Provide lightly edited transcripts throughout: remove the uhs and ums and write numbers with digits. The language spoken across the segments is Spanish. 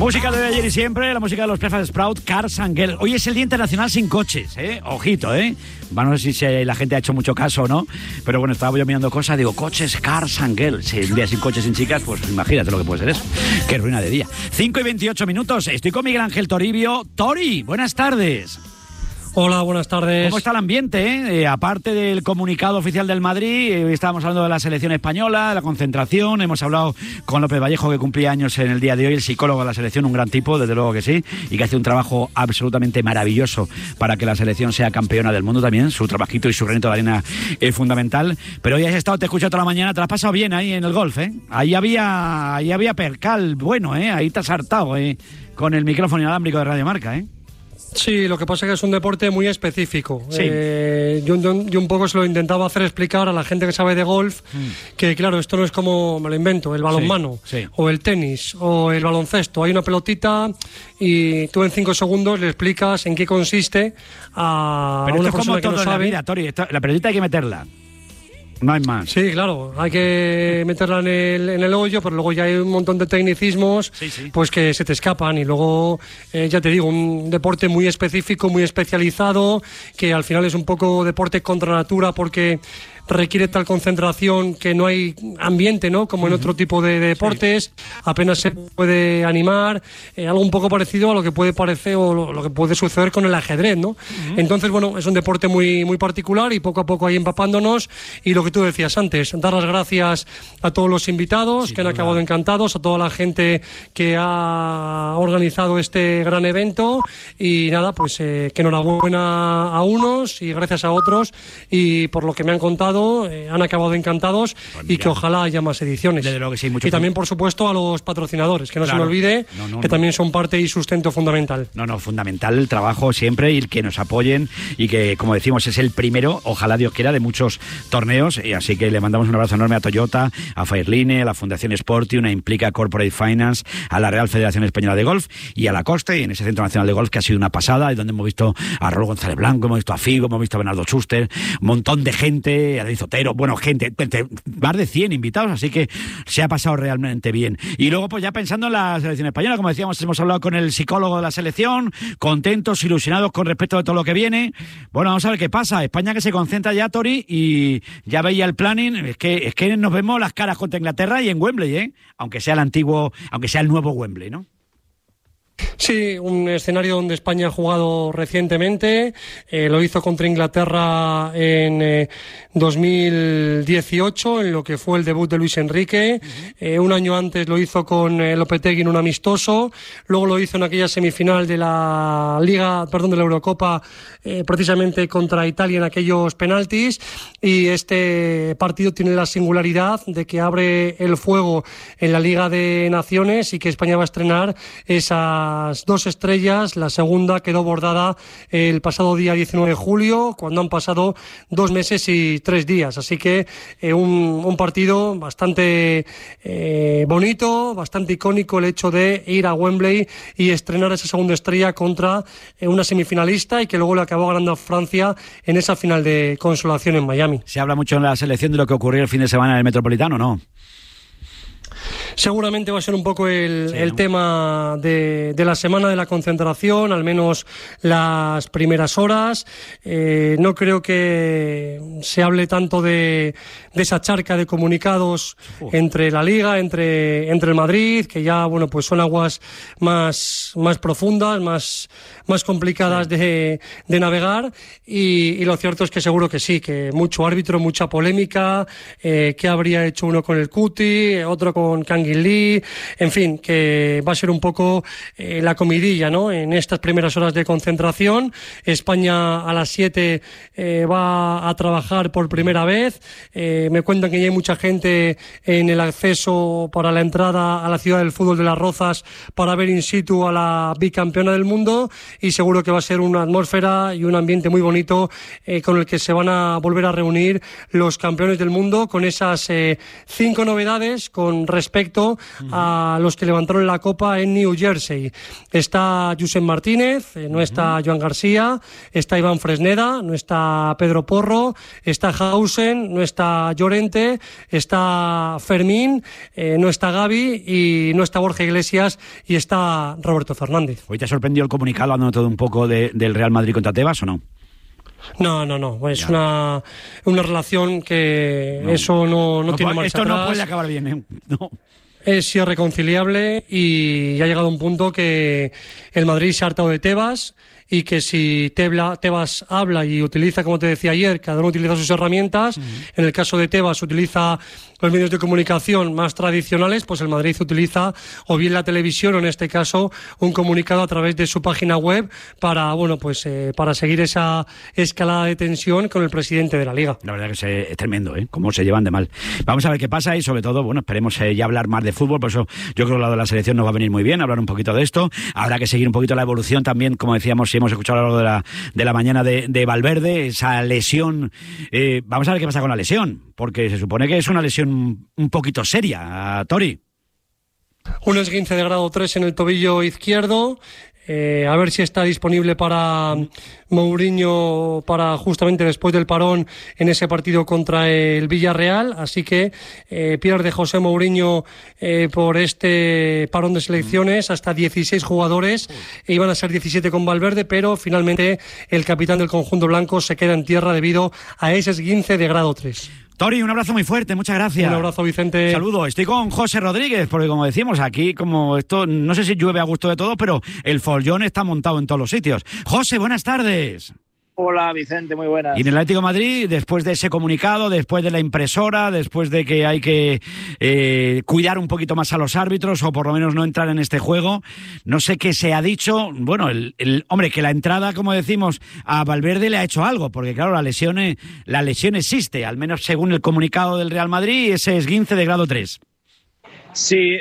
Música de ayer y siempre, la música de los Prefa Sprout, Cars and Girls. Hoy es el Día Internacional sin coches, ¿eh? Ojito, ¿eh? Bueno, no sé si la gente ha hecho mucho caso o no, pero bueno, estaba yo mirando cosas, digo, coches, Cars and Girls. Si un día sin coches, sin chicas, pues imagínate lo que puede ser eso. Qué ruina de día. 5:28, estoy con Miguel Ángel Toribio. Tori, buenas tardes. Hola, buenas tardes. ¿Cómo está el ambiente? Aparte del comunicado oficial del Madrid, estábamos hablando de la selección española, de la concentración, hemos hablado con López Vallejo, que cumplía años en el día de hoy, el psicólogo de la selección, un gran tipo, desde luego que sí, y que hace un trabajo absolutamente maravilloso para que la selección sea campeona del mundo también. Su trabajito y su granito de arena es fundamental. Pero hoy has estado, te he escuchado toda la mañana, te lo has pasado bien ahí en el golf, ¿eh? Ahí había percal bueno, ¿eh? Ahí te has hartado, con el micrófono inalámbrico de Radio Marca, ¿eh? Sí, lo que pasa es que es un deporte muy específico. Sí. Yo un poco se lo intentaba hacer explicar a la gente que sabe de golf, que claro, esto no es como, me lo invento, el balonmano, sí. o el tenis, o el baloncesto. Hay una pelotita y tú en 5 segundos le explicas en qué consiste a Pero una esto es como persona que todo no en la sabe. vida, Tori. La pelotita hay que meterla. No hay más. Sí, claro, hay que meterla en el hoyo, pero luego ya hay un montón de tecnicismos, Sí. pues que se te escapan. Y luego, ya te digo, un deporte muy específico, muy especializado, que al final es un poco deporte contra natura, porque requiere tal concentración que no hay ambiente, ¿no? Como en otro tipo de deportes, sí. Apenas se puede animar, algo un poco parecido a lo que puede parecer o lo que puede suceder con el ajedrez, ¿no? Entonces, bueno, es un deporte muy, muy particular y poco a poco ahí empapándonos. Y lo que tú decías antes, dar las gracias a todos los invitados, sí, que han acabado encantados, a toda la gente que ha organizado este gran evento, y nada, pues que enhorabuena a unos y gracias a otros, y por lo que me han contado, han acabado encantados, pues y que ojalá haya más ediciones. Desde luego que sí, y también, por supuesto, a los patrocinadores, que no se me olvide, que también son parte y sustento fundamental. Fundamental el trabajo siempre, y el que nos apoyen, y que, como decimos, es el primero, ojalá Dios quiera, de muchos torneos, y así que le mandamos un abrazo enorme a Toyota, a Fairline, a la Fundación Sportium, a Implica Corporate Finance, a la Real Federación Española de Golf y a la Coste, y en ese Centro Nacional de Golf, que ha sido una pasada, y donde hemos visto a Raúl González Blanco, hemos visto a Figo, hemos visto a Bernardo Schuster, un montón de gente, a David Otero, bueno, gente, más de 100 invitados, así que se ha pasado realmente bien. Y luego, pues ya pensando en la selección española, como decíamos, hemos hablado con el psicólogo de la selección, contentos, ilusionados con respecto a todo lo que viene. Bueno, vamos a ver qué pasa. España, que se concentra ya, Tori, y ya veía el planning, es que nos vemos las caras contra Inglaterra y en Wembley, aunque sea el nuevo Wembley, ¿no? Sí, un escenario donde España ha jugado recientemente, lo hizo contra Inglaterra en 2018, en lo que fue el debut de Luis Enrique. Un año antes lo hizo con Lopetegui en un amistoso, luego lo hizo en aquella semifinal de la Eurocopa, precisamente contra Italia en aquellos penaltis, y este partido tiene la singularidad de que abre el fuego en la Liga de Naciones y que España va a estrenar esas 2 estrellas. La segunda quedó bordada el pasado día 19 de julio, cuando han pasado 2 meses y 3 días. Así que un partido bastante bonito, bastante icónico, el hecho de ir a Wembley y estrenar esa segunda estrella contra una semifinalista, y que luego le acabó ganando a Francia en esa final de consolación en Miami. ¿Se habla mucho en la selección de lo que ocurrió el fin de semana en el Metropolitano, no? Seguramente va a ser un poco el tema de la semana de la concentración, al menos las primeras horas. No creo que se hable tanto de esa charca de comunicados entre la Liga, entre el Madrid, que ya, bueno, pues son aguas más profundas, más complicadas de navegar, y lo cierto es que seguro que sí, que mucho árbitro, mucha polémica, que habría hecho uno con el Cuti, otro con Kangin Lee, en fin, que va a ser un poco la comidilla, ¿no?, en estas primeras horas de concentración. España a las 7 va a trabajar por primera vez. Me cuentan que ya hay mucha gente en el acceso para la entrada a la ciudad del fútbol de Las Rozas para ver in situ a la bicampeona del mundo, y seguro que va a ser una atmósfera y un ambiente muy bonito, con el que se van a volver a reunir los campeones del mundo, con esas 5 novedades con respecto directo a los que levantaron la copa en New Jersey. Está Josep Martínez, no está Joan García, está Iván Fresneda, no está Pedro Porro, está Hausen, no está Llorente, está Fermín, no está Gavi y no está Borja Iglesias y está Roberto Fernández. ¿Hoy te ha sorprendido el comunicado hablando todo un poco del Real Madrid contra Tebas o no? No, es una relación que eso no tiene marcha atrás. Esto no puede atrás. acabar bien, ¿eh? No. Es irreconciliable y ha llegado un punto que el Madrid se ha hartado de Tebas y que si Tebas habla y utiliza, como te decía ayer, cada uno utiliza sus herramientas, en el caso de Tebas utiliza los medios de comunicación más tradicionales, pues el Madrid utiliza o bien la televisión o en este caso un comunicado a través de su página web para seguir esa escalada de tensión con el presidente de la Liga. La verdad que es tremendo, cómo se llevan de mal. Vamos a ver qué pasa y sobre todo, esperemos ya hablar más de fútbol, por eso yo creo que lo de la selección nos va a venir muy bien, hablar un poquito de esto. Habrá que seguir un poquito la evolución también, como decíamos, si hemos escuchado a lo largo de la mañana de Valverde, esa lesión. Vamos a ver qué pasa con la lesión, porque se supone que es una lesión un poquito seria, Tori. Un esguince de grado 3 en el tobillo izquierdo. A ver si está disponible para Mourinho para justamente después del parón en ese partido contra el Villarreal, así que pierde José Mourinho por este parón de selecciones hasta 16 jugadores, iban a ser 17 con Valverde, pero finalmente el capitán del conjunto blanco se queda en tierra debido a ese esguince de grado 3. Tori, un abrazo muy fuerte, muchas gracias. Un abrazo, Vicente. Saludo, estoy con José Rodríguez, porque como decimos aquí, como esto, no sé si llueve a gusto de todos, pero el follón está montado en todos los sitios. José, buenas tardes. Hola Vicente, muy buenas. Y en el Atlético de Madrid, después de ese comunicado, después de la impresora, después de que hay que cuidar un poquito más a los árbitros o por lo menos no entrar en este juego, no sé qué se ha dicho. Bueno, hombre, que la entrada, como decimos, a Valverde le ha hecho algo, porque claro, la lesión existe, al menos según el comunicado del Real Madrid, ese esguince de grado 3. Sí,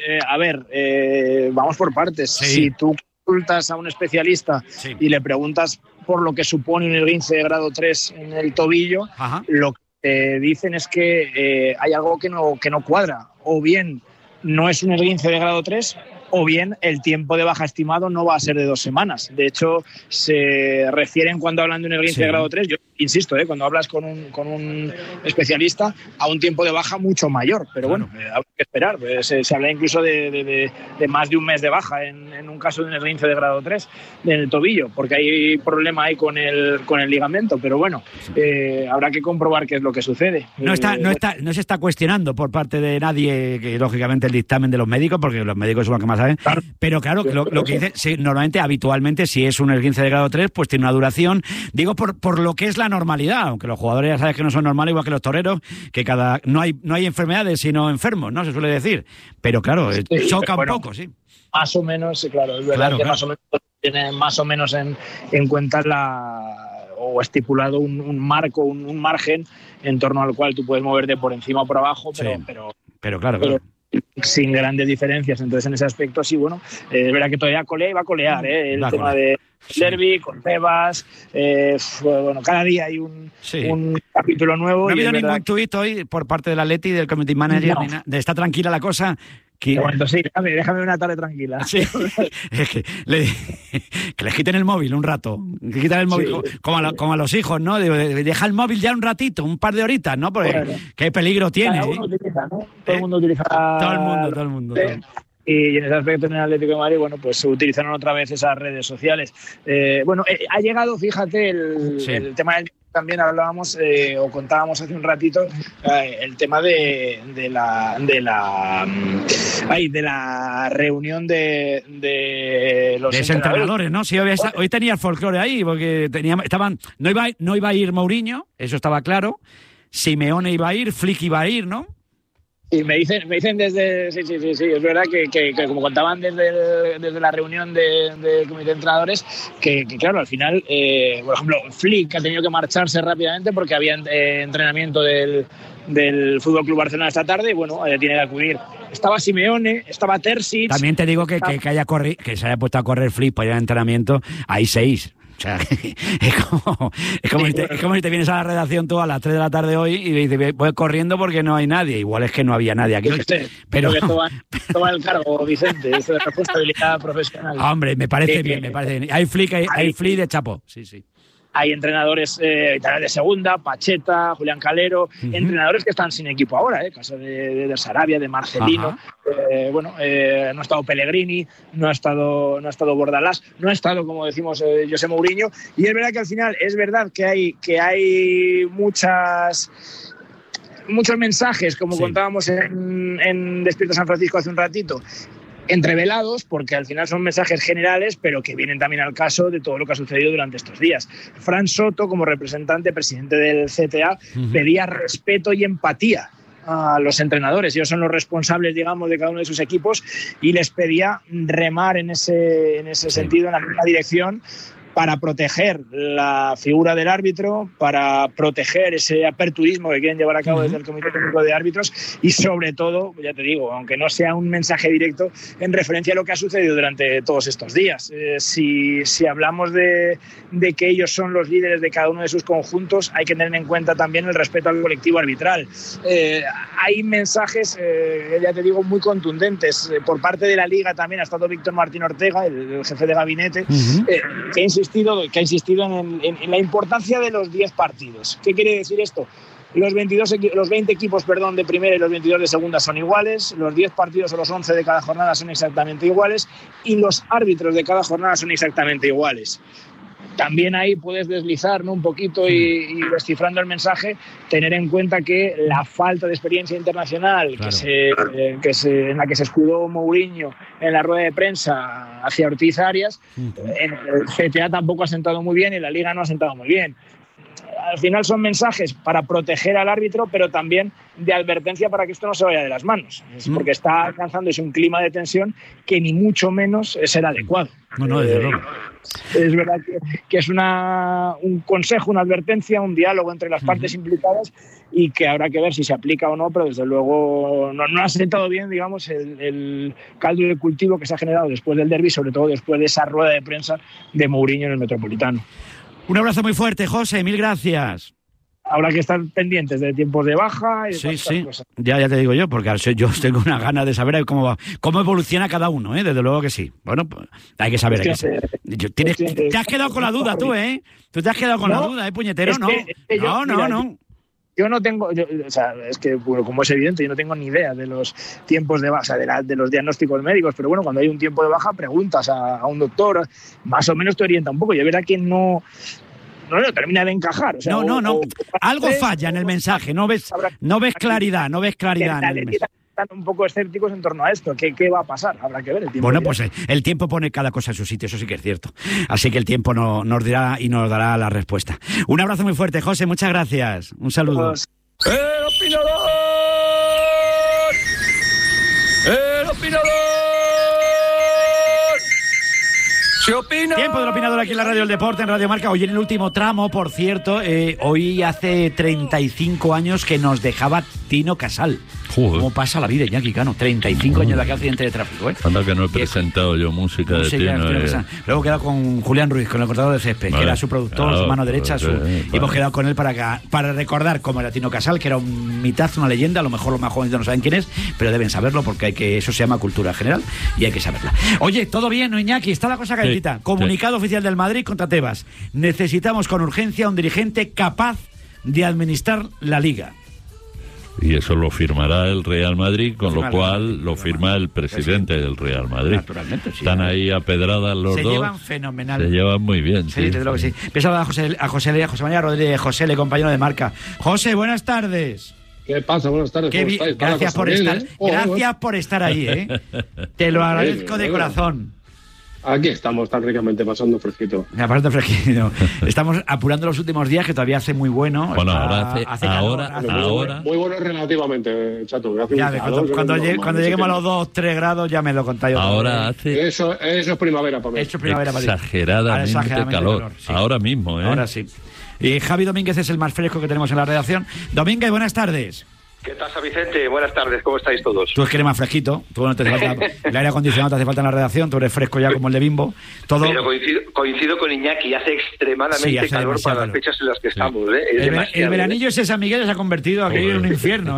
vamos por partes. Sí. Si tú consultas a un especialista y le preguntas por lo que supone un esguince de grado 3 en el tobillo, lo que te dicen es que hay algo que no cuadra. O bien no es un esguince de grado 3, o bien el tiempo de baja estimado no va a ser de 2 semanas. De hecho, se refieren cuando hablan de un esguince de grado 3, yo insisto, cuando hablas con un especialista, a un tiempo de baja mucho mayor. Pero bueno, hay que esperar. Se habla incluso de más de un mes de baja en un caso de un esguince de grado 3 en el tobillo, porque hay problema ahí con el ligamento. Pero bueno, habrá que comprobar qué es lo que sucede. No se está cuestionando por parte de nadie, que lógicamente el dictamen de los médicos, porque los médicos son los que más saben. Claro. Pero claro, lo que dice, sí, normalmente, habitualmente, si es un esguince de grado 3, pues tiene una duración, digo, por lo que es la normalidad, aunque los jugadores ya sabes que no son normales, igual que los toreros, que no hay enfermedades sino enfermos, ¿no? Se suele decir. Pero claro, choca un poco, sí. Más o menos, claro, es verdad que más o menos tiene más o menos en cuenta o estipulado un marco, un margen en torno al cual tú puedes moverte por encima o por abajo, pero claro. Sin grandes diferencias. Entonces, en ese aspecto, sí, bueno, es verdad que todavía va a colear, el tema de Derby, con Tebas, bueno, cada día hay un capítulo nuevo. No ha habido ningún tuit hoy por parte del Atleti, del community manager, de está tranquila la cosa. De momento sí, déjame una tarde tranquila. Sí. que les quiten el móvil un rato. Que quiten el móvil, como a los hijos, ¿no? Deja el móvil ya un ratito, un par de horitas, ¿no? Porque qué peligro tiene. Cada uno utiliza, ¿no? Todo el mundo utiliza. Todo el mundo. Y en ese aspecto, en el Atlético de Madrid, bueno, pues se utilizaron otra vez esas redes sociales. Ha llegado, fíjate, el tema del también hablábamos o contábamos hace un ratito el tema de la reunión de los entrenadores, ¿no? Sí, hoy tenía el folclore ahí, porque no iba a ir Mourinho, eso estaba claro. Simeone iba a ir, Flick iba a ir, ¿no? Y me dicen desde... Sí, es verdad que como contaban desde la reunión del comité de entrenadores, que claro, al final, por ejemplo, Flick ha tenido que marcharse rápidamente porque había entrenamiento del Fútbol Club Barcelona esta tarde y bueno, tiene que acudir. Estaba Simeone, estaba Terzic... También te digo que se haya puesto a correr Flick para ir al entrenamiento, hay 6. O sea, es como si te vienes a la redacción tú a las 3 de la tarde hoy y dices, voy corriendo porque no hay nadie. Igual es que no había nadie aquí. Pero toma el cargo, Vicente, eso es responsabilidad profesional. Hombre, me parece bien. Hay flick de chapo, sí. Hay entrenadores de segunda, Pacheta, Julián Calero, entrenadores que están sin equipo ahora, caso de Sarabia, de Marcelino, no ha estado Pellegrini, no ha estado Bordalás, no ha estado, como decimos, José Mourinho, y es verdad que al final es verdad que hay muchos mensajes, como contábamos en Despierta San Francisco hace un ratito, entrevelados, porque al final son mensajes generales, pero que vienen también al caso de todo lo que ha sucedido durante estos días. Fran Soto, como presidente del CTA, pedía respeto y empatía a los entrenadores. Ellos son los responsables, digamos, de cada uno de sus equipos, y les pedía remar en ese sentido, en la misma dirección, para proteger la figura del árbitro, para proteger ese aperturismo que quieren llevar a cabo desde el Comité Técnico de Árbitros y, sobre todo, ya te digo, aunque no sea un mensaje directo, en referencia a lo que ha sucedido durante todos estos días. Si hablamos de que ellos son los líderes de cada uno de sus conjuntos, hay que tener en cuenta también el respeto al colectivo arbitral. Hay mensajes, ya te digo, muy contundentes. Por parte de la Liga también ha estado Víctor Martín Ortega, el jefe de gabinete, que ha insistido en la importancia de los 10 partidos. ¿Qué quiere decir esto? Los 20 equipos de primera y los 22 de segunda son iguales, los 10 partidos o los 11 de cada jornada son exactamente iguales y los árbitros de cada jornada son exactamente iguales. También ahí puedes deslizar, ¿no?, un poquito y descifrando el mensaje, tener en cuenta que la falta de experiencia internacional en la que se escudó Mourinho en la rueda de prensa hacia Ortiz Arias, en el CTA tampoco ha sentado muy bien y la Liga no ha sentado muy bien. Al final son mensajes para proteger al árbitro, pero también de advertencia para que esto no se vaya de las manos, porque está alcanzándose un clima de tensión que ni mucho menos es el adecuado. No, desde luego. Es verdad que es un consejo, una advertencia, un diálogo entre las partes implicadas y que habrá que ver si se aplica o no, pero desde luego no ha sentado bien, digamos, el caldo de cultivo que se ha generado después del derbi, sobre todo después de esa rueda de prensa de Mourinho en el Metropolitano. Un abrazo muy fuerte, José, mil gracias. Habrá que estar pendientes de tiempos de baja y de sí. cosas. Ya te digo yo, porque yo tengo una gana de saber cómo evoluciona cada uno, desde luego que sí. Bueno, pues, hay que saber. Te has quedado con la duda tú, ¿eh? Tú te has quedado con la duda, puñetero, ¿no? No. Yo no tengo, es que, bueno, como es evidente, yo no tengo ni idea de los tiempos de baja, de los diagnósticos médicos, pero bueno, cuando hay un tiempo de baja, preguntas a un doctor, más o menos te orienta un poco. Y es verdad que no termina de encajar. Algo falla en el mensaje, no ves claridad, en el mensaje. Están un poco escépticos en torno a esto. ¿Qué va a pasar? Habrá que ver el tiempo. Bueno, pues el tiempo pone cada cosa en su sitio, eso sí que es cierto. Así que el tiempo nos dirá y nos dará la respuesta. Un abrazo muy fuerte, José, muchas gracias. Un saludo. ¡El opinador! ¡El opinador! ¿Se opina? Tiempo del opinador aquí en la Radio del Deporte, en Radio Marca. Hoy en el último tramo, por cierto, hoy hace 35 años que nos dejaba Tino Casal. Joder. ¿Cómo pasa la vida, Iñaki Cano? 35 años de aquel accidente de tráfico, ¿eh? Anda que no he presentado yo música de Tino. Luego he quedado con Julián Ruiz, con el cortador de césped, que era su productor, su mano derecha. Y hemos quedado con él para recordar cómo era Tino Casal, que era una leyenda. A lo mejor los más jóvenes no saben quién es, pero deben saberlo porque eso se llama cultura general y hay que saberla. Oye, ¿todo bien, no, Iñaki? Está la cosa calentita. Comunicado oficial del Madrid contra Tebas. Necesitamos con urgencia un dirigente capaz de administrar la Liga. Y eso lo firmará el Real Madrid, con lo cual lo firma el presidente del Real Madrid. Naturalmente, sí. Están ahí a pedradas los dos. Se llevan fenomenal. Se llevan muy bien, sí. Desde luego que sí. Empezaba a José María Rodríguez, José, compañero de Marca. José, buenas tardes. ¿Qué pasa? Buenas tardes. Gracias por estar. Gracias por estar ahí, ¿eh? Te lo agradezco de corazón. Aquí estamos tan ricamente pasando fresquito. Aparte fresquito. Estamos apurando los últimos días, que todavía hace muy bueno. Bueno, ahora. Muy bueno relativamente, chato. Cuando lleguemos a los 2-3 grados ya me lo contáis. Ahora hace... Eso es primavera para mí. Exageradamente calor. Sí. Ahora mismo, ¿eh? Ahora sí. Y Javi Domínguez es el más fresco que tenemos en la redacción. Domínguez, buenas tardes. ¿Qué tal, Vicente? Buenas tardes, ¿cómo estáis todos? Tú es que eres más fresquito, tú no te hace falta, el aire acondicionado te hace falta en la redacción, tú eres fresco ya como el de Bimbo. Todo... Pero coincido con Iñaki, hace extremadamente calor para las fechas en las que estamos. El veranillo ese San Miguel se ha convertido aquí en un infierno.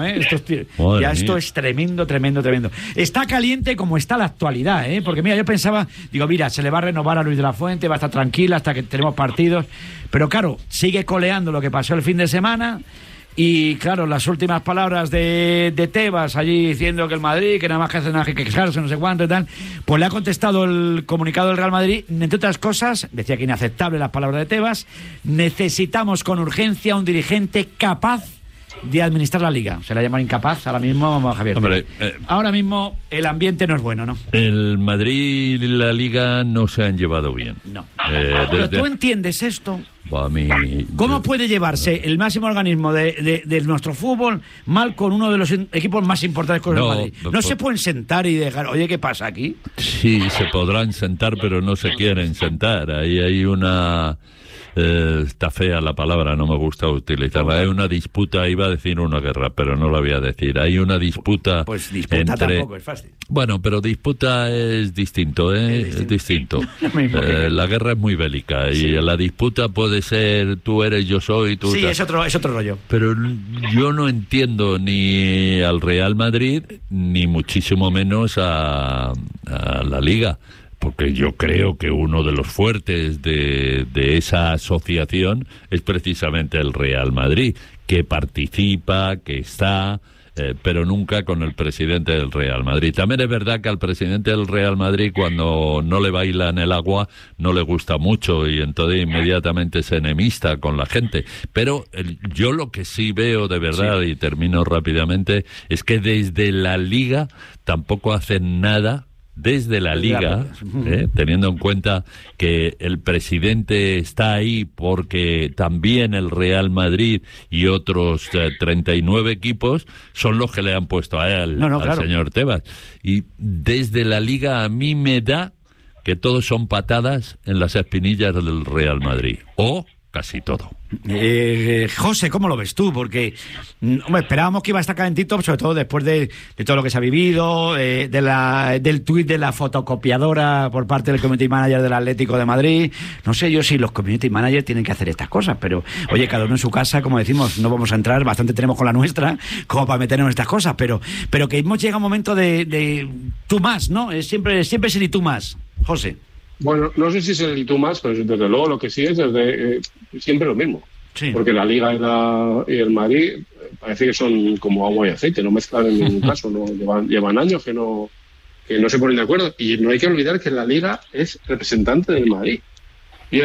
Esto es tremendo. Está caliente como está la actualidad, porque mira, yo pensaba, digo, mira, se le va a renovar a Luis de la Fuente, va a estar tranquila hasta que tenemos partidos, pero claro, sigue coleando lo que pasó el fin de semana. Y claro, las últimas palabras de Tebas allí diciendo que el Madrid, que nada más que hace nada que quejarse, no sé cuánto y tal, pues le ha contestado el comunicado del Real Madrid, entre otras cosas, decía que inaceptable las palabras de Tebas, necesitamos con urgencia un dirigente capaz de administrar la Liga. Se la llama incapaz ahora mismo, Javier. Hombre, ahora mismo el ambiente no es bueno, ¿no? El Madrid y la Liga no se han llevado bien. No. Pero tú entiendes esto. ¿Cómo puede llevarse el máximo organismo de nuestro fútbol mal con uno de los equipos más importantes con el Madrid? ¿No se pueden sentar y dejar, oye, ¿qué pasa aquí? Sí, se podrán sentar, pero no se quieren sentar. Ahí hay una... está fea la palabra, no me gusta utilizarla. Hay una disputa, iba a decir una guerra, pero no la voy a decir. Hay una disputa. Pues disputa tampoco es fácil. Bueno, pero disputa es distinto, Es distinto. La guerra es muy bélica y la disputa puede ser tú eres, yo soy, tú. Sí, es otro rollo. Pero yo no entiendo ni al Real Madrid ni muchísimo menos a la Liga. Porque yo creo que uno de los fuertes de esa asociación es precisamente el Real Madrid, que participa, que está, pero nunca con el presidente del Real Madrid. También es verdad que al presidente del Real Madrid, cuando no le bailan el agua, no le gusta mucho y entonces inmediatamente se enemista con la gente. Pero yo lo que sí veo de verdad, y termino rápidamente, es que desde la Liga tampoco hacen nada. Desde la Liga, teniendo en cuenta que el presidente está ahí porque también el Real Madrid y otros 39 equipos son los que le han puesto a él, al señor Tebas. Y desde la Liga a mí me da que todos son patadas en las espinillas del Real Madrid. O casi todo. José, ¿cómo lo ves tú? Porque esperábamos que iba a estar calentito, sobre todo después de todo lo que se ha vivido, del tuit de la fotocopiadora por parte del community manager del Atlético de Madrid. No sé yo si los community managers tienen que hacer estas cosas, pero oye, cada uno en su casa, como decimos, no vamos a entrar, bastante tenemos con la nuestra como para meternos en estas cosas, pero que hemos llegado a un momento de tú más, ¿no? Siempre es el tú más, José. Bueno, no sé si es el tú más, pero desde luego lo que sí es siempre lo mismo. Sí. Porque la Liga y el Madrid parece que son como agua y aceite, no mezclan en ningún caso, no llevan años que no se ponen de acuerdo. Y no hay que olvidar que la Liga es representante del Madrid. Y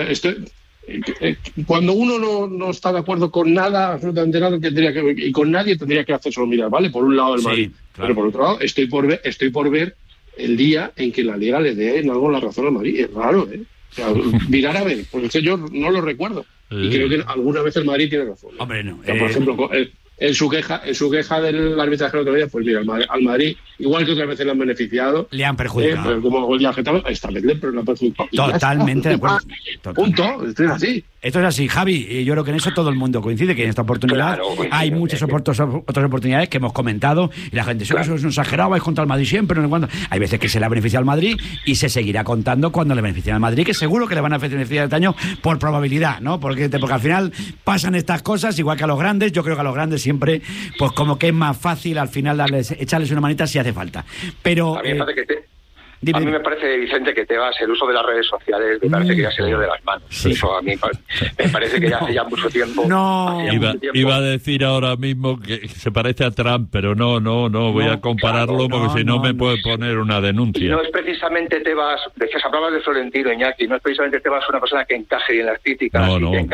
cuando uno no está de acuerdo con nada, absolutamente nada, y con nadie tendría que hacer solo mirar, ¿vale? Por un lado el Madrid, claro. Pero por otro lado estoy por ver el día en que la Liga le dé en algo la razón al Madrid. Es raro, ¿eh? O sea, mirar a ver, porque yo no lo recuerdo. Y creo que alguna vez el Madrid tiene razón. Hombre, no. O sea, por ejemplo, en su queja del arbitraje del otro día, pues mira, al Madrid, igual que otras veces le han beneficiado, le han perjudicado. Como el día Getafe, esta vez le han perjudicado. Totalmente de acuerdo. Punto, esto es así. Esto es así, Javi, yo creo que en eso todo el mundo coincide, que en esta oportunidad hay muchas otras oportunidades que hemos comentado y la gente, eso es un exagerado, vais contra el Madrid siempre, no sé cuándo. Hay veces que se le ha beneficiado al Madrid y se seguirá contando cuando le beneficien al Madrid, que seguro que le van a beneficiar este año por probabilidad, ¿no? Porque al final pasan estas cosas, igual que a los grandes. Yo creo que a los grandes siempre, pues como que es más fácil al final echarles una manita si hace falta. Pero... A mí me parece, Vicente, que el uso de las redes sociales me parece que ya se le dio de las manos. Sí. Eso a mí me parece que ya hace ya mucho tiempo. Iba a decir ahora mismo que se parece a Trump, pero no voy a compararlo porque si no me puede poner una denuncia. Y no es precisamente Tebas, decías, hablabas de Florentino, Iñaki, no es precisamente Tebas una persona que encaje bien las críticas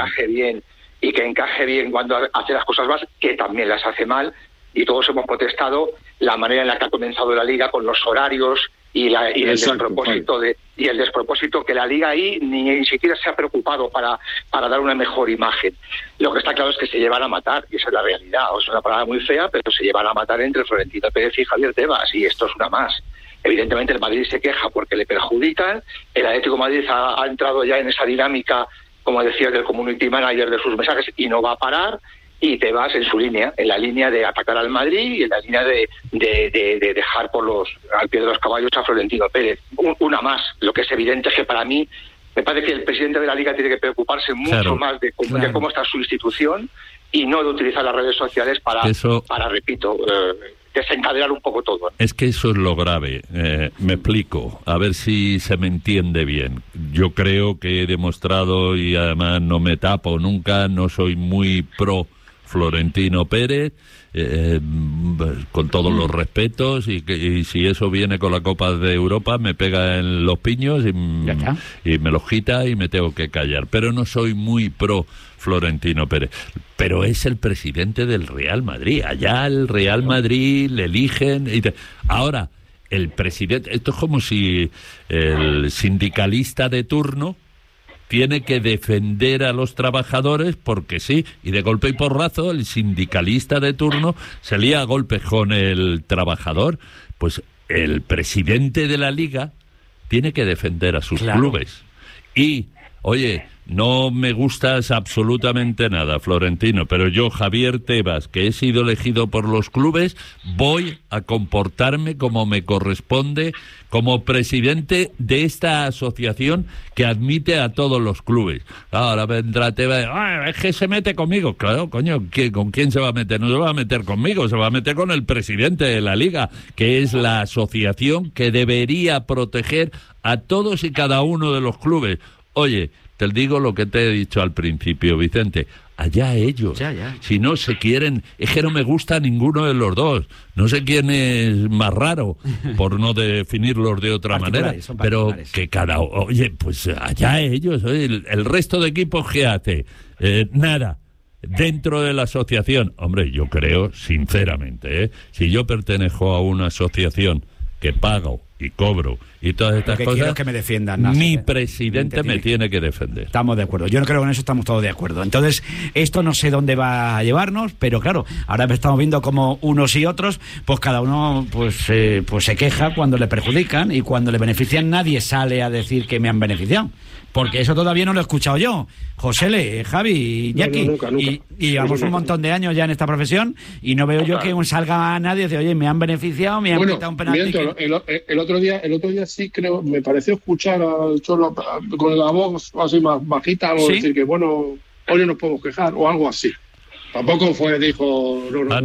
y que encaje bien cuando hace las cosas más, que también las hace mal, y todos hemos protestado la manera en la que ha comenzado la Liga con los horarios y el despropósito que la Liga ahí ni siquiera se ha preocupado para dar una mejor imagen. Lo que está claro es que se llevan a matar, y esa es la realidad. Es una palabra muy fea, pero se llevan a matar entre Florentino Pérez y Javier Tebas, y esto es una más. Evidentemente el Madrid se queja porque le perjudican, el Atlético de Madrid ha entrado ya en esa dinámica, como decía, del community manager de sus mensajes, y no va a parar. y Tebas en su línea, en la línea de atacar al Madrid y en la línea de dejar al pie de los caballos a Florentino Pérez. Una más. Lo que es evidente es que para mí me parece que el presidente de la Liga tiene que preocuparse mucho más de cómo está su institución y no de utilizar las redes sociales para repito, desencadenar un poco todo. Es que eso es lo grave. Me explico, a ver si se me entiende bien. Yo creo que he demostrado, y además no me tapo nunca, no soy muy pro Florentino Pérez, con todos los respetos, y si eso viene con la Copa de Europa me pega en los piños y me los quita y me tengo que callar, pero no soy muy pro Florentino Pérez, pero es el presidente del Real Madrid. Allá el Real Madrid le eligen ahora el presidente. Esto es como si el sindicalista de turno tiene que defender a los trabajadores porque sí, y de golpe y porrazo el sindicalista de turno se lía a golpes con el trabajador. Pues el presidente de la Liga tiene que defender a sus clubes. Y, oye, no me gustas absolutamente nada, Florentino, pero yo, Javier Tebas, que he sido elegido por los clubes, voy a comportarme como me corresponde como presidente de esta asociación que admite a todos los clubes. Ahora vendrá Tebas, es que se mete conmigo. Claro, coño, ¿con quién se va a meter? No se va a meter conmigo, se va a meter con el presidente de la Liga, que es la asociación que debería proteger a todos y cada uno de los clubes. Oye, te digo lo que te he dicho al principio, Vicente. Allá ellos. Ya. Si no se quieren, es que no me gusta ninguno de los dos. No sé quién es más raro, por no definirlos de otra manera. Pero que oye, pues allá ellos. Oye, el resto de equipos, ¿qué hace? Nada. Dentro de la asociación. Hombre, yo creo, sinceramente, si yo pertenezco a una asociación que pago y cobro y todas estas cosas, quiero que me defiendan. Mi presidente me tiene que defender. Estamos de acuerdo. Yo creo que en eso estamos todos de acuerdo. Entonces, esto no sé dónde va a llevarnos, pero claro, ahora estamos viendo como unos y otros, pues cada uno pues se queja cuando le perjudican, y cuando le benefician nadie sale a decir que me han beneficiado. Porque eso todavía no lo he escuchado yo. José, Javi, Iñaki. Nunca. Y llevamos un montón de años ya en esta profesión y no veo yo que salga a nadie y dice, oye, me han beneficiado, me han quitado un penalti. El otro día sí creo, me pareció escuchar al Cholo con la voz así más bajita, algo decir que bueno, hoy no nos podemos quejar o algo así. Tampoco dijo... Has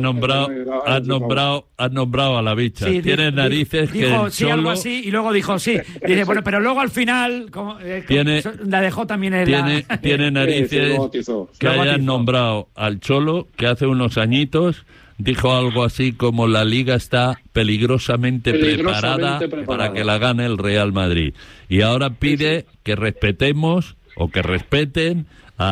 nombrado a la bicha. Sí, tiene narices dijo, que sí, Cholo... algo así, y luego dijo sí. Dice, bueno, pero luego al final... la dejó también en tiene narices que hayan nombrado al Cholo, que hace unos añitos dijo algo así como la Liga está peligrosamente preparada para que la gane el Real Madrid. Y ahora pide que respetemos o que respeten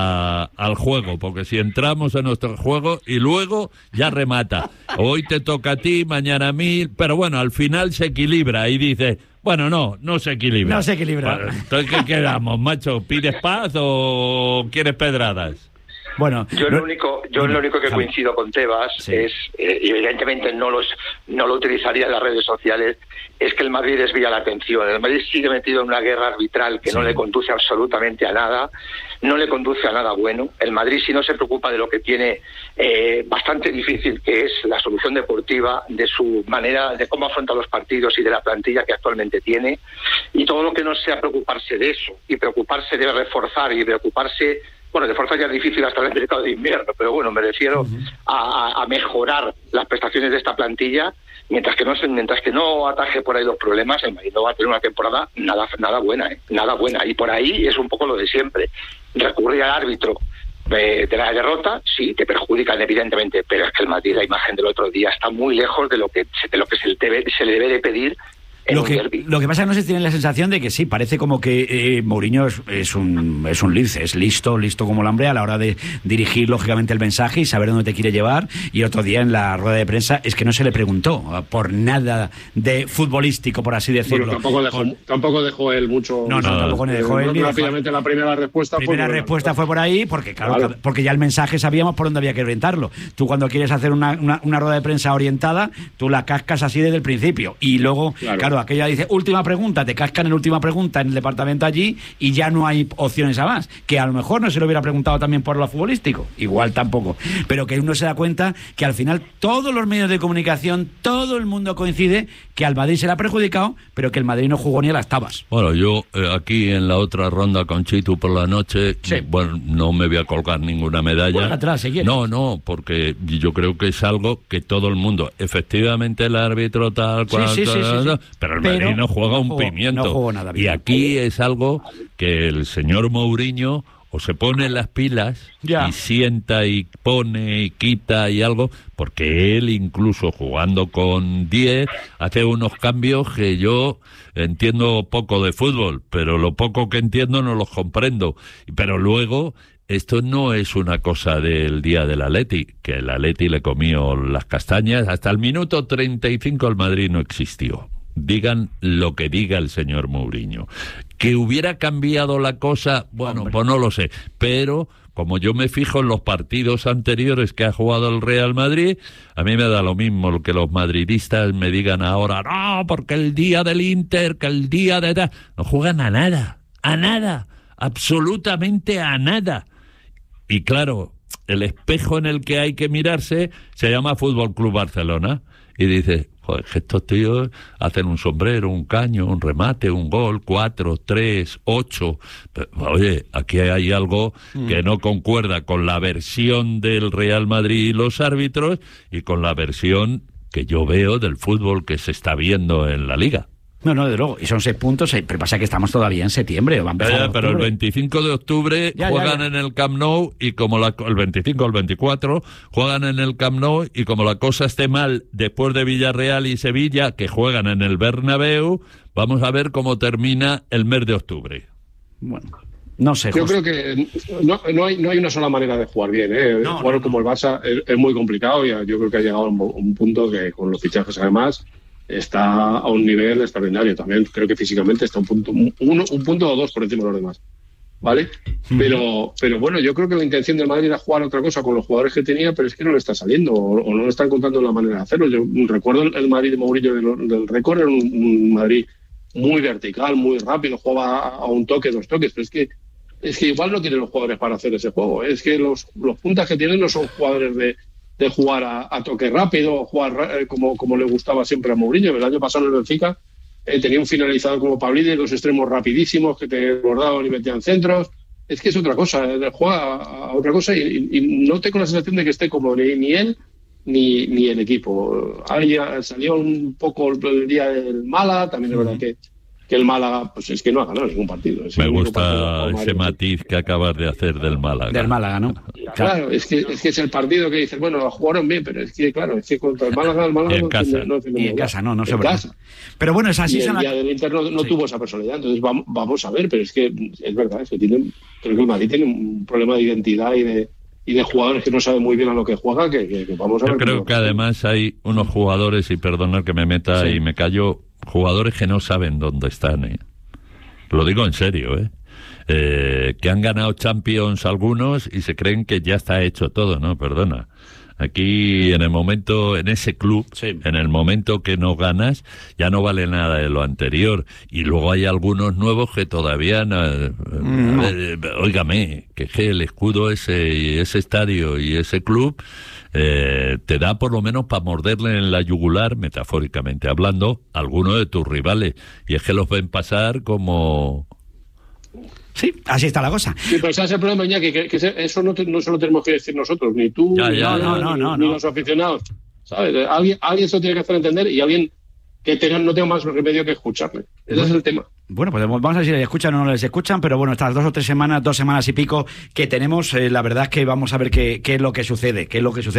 al juego, porque si entramos a nuestro juego y luego ya remata. Hoy te toca a ti, mañana a mí, pero bueno, al final se equilibra y dice, bueno, no se equilibra. No se equilibra. Bueno, entonces, ¿qué quedamos, macho? ¿Pides paz o quieres pedradas? Bueno, yo lo único que coincido con Tebas es, y evidentemente no lo utilizaría en las redes sociales, es que el Madrid desvía la atención. El Madrid sigue metido en una guerra arbitral que no le conduce absolutamente a nada, no le conduce a nada bueno. El Madrid, si no se preocupa de lo que tiene bastante difícil, que es la solución deportiva, de su manera, de cómo afronta los partidos y de la plantilla que actualmente tiene, y todo lo que no sea preocuparse de eso, y preocuparse de reforzar y preocuparse... Bueno, de fuerza ya es difícil hasta el mercado de invierno, pero bueno, me refiero a mejorar las prestaciones de esta plantilla, mientras que no ataje por ahí los problemas. El Madrid no va a tener una temporada nada buena, nada buena. Y por ahí es un poco lo de siempre. Recurrir al árbitro de la derrota, sí, te perjudican evidentemente, pero es que el Madrid, la imagen del otro día, está muy lejos de lo que se le debe de pedir. Lo que pasa es que no se tiene la sensación de que sí, parece como que Mourinho es un lince, es listo como el hambre a la hora de dirigir lógicamente el mensaje y saber dónde te quiere llevar. Y otro día en la rueda de prensa es que no se le preguntó por nada de futbolístico, por así decirlo. Bueno, tampoco dejó él mucho. No, tampoco dejó él. Rápidamente la primera respuesta fue por ahí, porque claro, porque ya el mensaje sabíamos por dónde había que orientarlo. Tú cuando quieres hacer una rueda de prensa orientada, tú la cascas así desde el principio y luego, claro claro, aquella dice última pregunta, te cascan en última pregunta en el departamento allí y ya no hay opciones a más. Que a lo mejor no se lo hubiera preguntado también por lo futbolístico, igual tampoco. Pero que uno se da cuenta que al final todos los medios de comunicación, todo el mundo coincide que al Madrid será perjudicado, pero que el Madrid no jugó ni a las tabas. Bueno, yo aquí en la otra ronda con Chitu por la noche, bueno, no me voy a colgar ninguna medalla. Bueno, atrás, si quieres. No, porque yo creo que es algo que todo el mundo, efectivamente el árbitro tal cual, pero el Madrid no juega un pimiento. No jugó nada bien. Y aquí es algo que el señor Mourinho o se pone las pilas y sienta y pone y quita y algo, porque él incluso jugando con 10 hace unos cambios que yo entiendo poco de fútbol, pero lo poco que entiendo no los comprendo. Pero luego, esto no es una cosa del día del Atleti, que el Atleti le comió las castañas. Hasta el minuto 35 el Madrid no existió. Digan lo que diga el señor Mourinho. ¿Que hubiera cambiado la cosa? Bueno, pues no lo sé. Pero como yo me fijo en los partidos anteriores que ha jugado el Real Madrid, a mí me da lo mismo que los madridistas me digan ahora, no, porque el día del Inter, que el día de... No juegan a nada, absolutamente a nada. Y claro, el espejo en el que hay que mirarse se llama Fútbol Club Barcelona. Y dice, joder, que estos tíos hacen un sombrero, un caño, un remate, un gol, 4, 3, 8. Pero, oye, aquí hay algo que no concuerda con la versión del Real Madrid y los árbitros y con la versión que yo veo del fútbol que se está viendo en la Liga. No, desde luego, y son 6 puntos, pero pasa que estamos todavía en septiembre. Va a empezar pero el 25 de octubre juegan en el Camp Nou y como el 25 o el 24 juegan en el Camp Nou y como la cosa esté mal después de Villarreal y Sevilla, que juegan en el Bernabéu, vamos a ver cómo termina el mes de octubre. Bueno, no sé. Yo creo que no hay una sola manera de jugar bien. Jugar como el Barça es muy complicado y yo creo que ha llegado a un punto que con los fichajes además está a un nivel extraordinario. También creo que físicamente está un punto o dos por encima de los demás, ¿vale? Pero bueno, yo creo que la intención del Madrid era jugar otra cosa con los jugadores que tenía, pero es que no le está saliendo o no le están encontrando la manera de hacerlo. Yo recuerdo el Madrid de Mourinho del récord, era un Madrid muy vertical, muy rápido, jugaba a un toque, 2 toques, pero es que igual no tienen los jugadores para hacer ese juego. Es que los puntas que tienen no son jugadores de jugar a toque rápido, jugar como le gustaba siempre a Mourinho. El año pasado en el Benfica tenía un finalizador como Pavlidis, los extremos rapidísimos que te bordaban y metían centros. Es que es otra cosa, juega a otra cosa y no tengo la sensación de que esté como ni él ni el equipo. Ahí salió un poco el día del Málaga, también es verdad que el Málaga, pues es que no ha ganado ningún partido. Me gusta ese matiz que acabas de hacer del Málaga. Del Málaga, ¿no? Claro, es que es el partido que dices, bueno, jugaron bien, pero es que, claro, es que contra el Málaga en casa. Y en casa, no se ve. Pero bueno, es así. Y el día del Inter no tuvo esa personalidad, entonces vamos a ver, pero es que es verdad, es que creo que el Madrid tiene un problema de identidad y de jugadores que no saben muy bien a lo que juega, que vamos a ver. Yo creo que además hay unos jugadores, y perdonad que me meta y me callo, jugadores que no saben dónde están, Lo digo en serio, que han ganado Champions algunos y se creen que ya está hecho todo, ¿no? Perdona. Aquí en ese club, en el momento que no ganas, ya no vale nada de lo anterior. Y luego hay algunos nuevos que todavía óigame, que el escudo ese estadio y ese club te da por lo menos para morderle en la yugular, metafóricamente hablando, a alguno de tus rivales. Y es que los ven pasar como... Sí, así está la cosa. Sí, pero ese es el problema, Iñaki, que eso no se lo tenemos que decir nosotros, ni tú, ni los aficionados. ¿Sabes? Alguien se lo tiene que hacer entender y alguien que no tenga más remedio que escucharle. Ese es el tema. Bueno, pues vamos a ver si les escuchan o no les escuchan, pero bueno, estas 2 o 3 semanas, 2 semanas y pico que tenemos, la verdad es que vamos a ver qué es lo que sucede,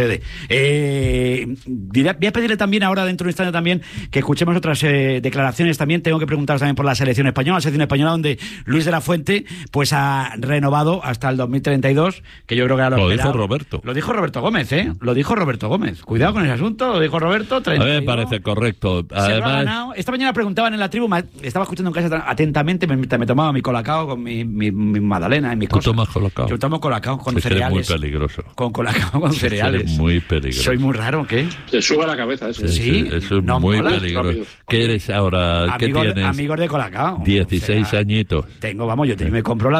voy a pedirle también ahora, dentro de un instante también, que escuchemos otras declaraciones también. Tengo que preguntaros también por la selección española, donde Luis de la Fuente pues ha renovado hasta el 2032, que yo creo que era lo dijo Roberto. Lo dijo Roberto Gómez, Lo dijo Roberto Gómez. Cuidado con ese asunto, lo dijo Roberto. 32. A mí me parece correcto. Además, esta mañana preguntaban en la tribu, estaba escuchando en casa atentamente, me tomaba mi colacao con mi magdalena y mis cosas. ¿Tú tomas colacao? Yo tomo colacao con pues cereales. Eres muy peligroso. Con colacao con cereales. Eres muy peligroso. Soy muy raro, ¿qué? Te sube la cabeza eso. Sí, eso es no muy mola. peligroso. ¿Qué eres ahora? ¿Qué tienes? Amigos de colacao. 16 añitos. Tengo, vamos, yo me compro la